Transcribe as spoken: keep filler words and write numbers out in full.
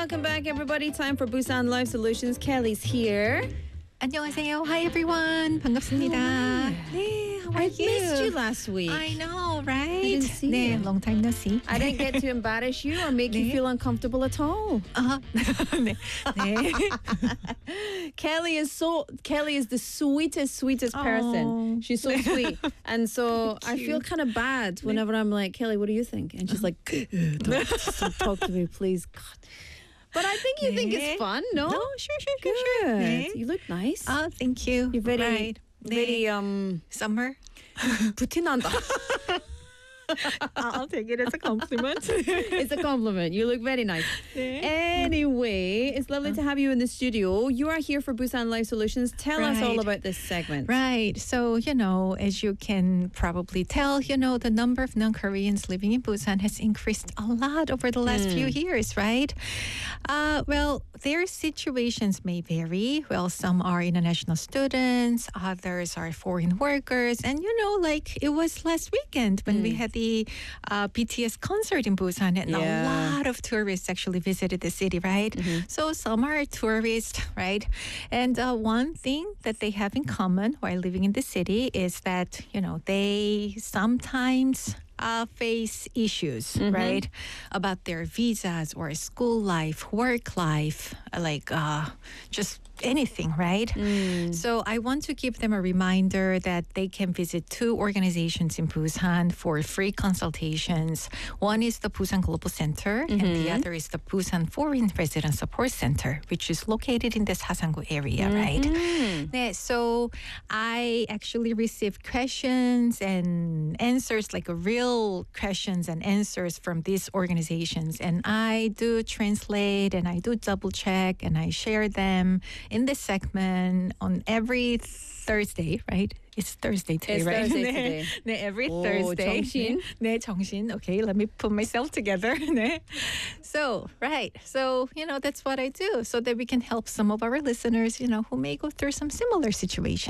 welcome back, everybody. Time for Busan Life Solutions. Kelly's here. 안녕하세요. Hi everyone. 반갑습니다. 네, how are I you? missed you last week. I know, right? didn't see 네, you. long time no see. I didn't get to embarrass you or make you 네. feel uncomfortable at all. 아, 네, 네. Kelly is so Kelly is the sweetest, sweetest person. Oh. She's so sweet, and so I feel Cute. kind of bad whenever I'm like, Kelly, what do you think? And she's like, don't, don't talk to me, please, God. But I think you think 네. it's fun, no? No, sure, sure, Good. sure, sure. 네. You look nice. Oh, thank you. You're very, right. very 네. um. Summer. 부티난다. I'll take it as a compliment. It's a compliment. You look very nice. 네. Anyway, it's lovely to have you in the studio. You are here for Busan Life Solutions. Tell us all Right. about this segment. Right. So, you know, as you can probably tell, you know, the number of non-Koreans living in Busan has increased a lot over the last few years, right? Uh, well, their situations may vary. Well, some are international students, others are foreign workers. And, you know, like it was last weekend when we had the uh, B T S concert in Busan, and Yeah. a lot of tourists actually visited the city, right? So some are tourists, right? And uh, one thing that they have in common while living in the city is that, you know, they sometimes uh, face issues, right? About their visas or school life, work life, like uh, just anything, right? So I want to give them a reminder that they can visit two organizations in Busan for free consultations. One is the Busan Global Center, and the other is the Busan Foreign Resident Support Center, which is located in the Sasangu area, right? 네, so I actually received questions and answers, like real questions and answers from these organizations. And I do translate and I do double check and I share them in this segment on every Thursday, right? It's Thursday today, It's right? Thursday 네, today. 네, every Oh, Thursday. 정신. 네, 정신. Okay, let me put myself together. 네. So, right. So, you know, that's what I do so that we can help some of our listeners, you know, who may go through some similar situations.